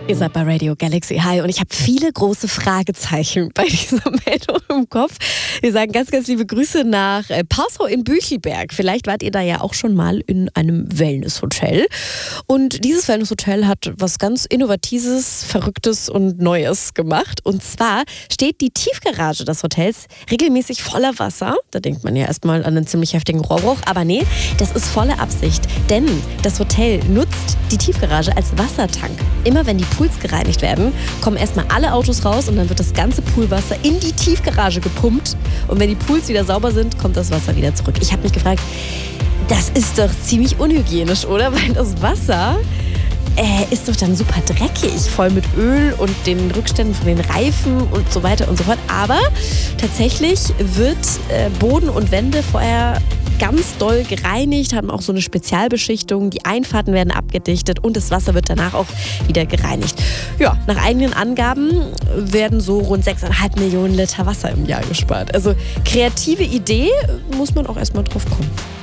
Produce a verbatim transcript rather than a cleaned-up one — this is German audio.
Ihr seid bei Radio Galaxy. Hi, und ich habe viele große Fragezeichen bei dieser Meldung im Kopf. Wir sagen ganz, ganz liebe Grüße nach äh, Passau in Büchelberg. Vielleicht wart ihr da ja auch schon mal in einem Wellnesshotel. Und dieses Wellnesshotel hat was ganz Innovatives, Verrücktes und Neues gemacht. Und zwar steht die Tiefgarage des Hotels regelmäßig voller Wasser. Da denkt man ja erstmal an einen ziemlich heftigen Rohrbruch. Aber nee, das ist volle Absicht. Denn das Hotel nutzt die Tiefgarage als Wassertank. Immer wenn die Pools gereinigt werden, kommen erstmal alle Autos raus und dann wird das ganze Poolwasser in die Tiefgarage gepumpt. Und wenn die Pools wieder sauber sind, kommt das Wasser wieder zurück. Ich habe mich gefragt, das ist doch ziemlich unhygienisch, oder? Weil das Wasser äh, ist doch dann super dreckig, voll mit Öl und den Rückständen von den Reifen und so weiter und so fort. Aber tatsächlich wird äh, Boden und Wände vorher ganz doll gereinigt, haben auch so eine Spezialbeschichtung, die Einfahrten werden abgedichtet und das Wasser wird danach auch wieder gereinigt. Ja, nach eigenen Angaben werden so rund sechs Komma fünf Millionen Liter Wasser im Jahr gespart. Also kreative Idee, muss man auch erstmal drauf kommen.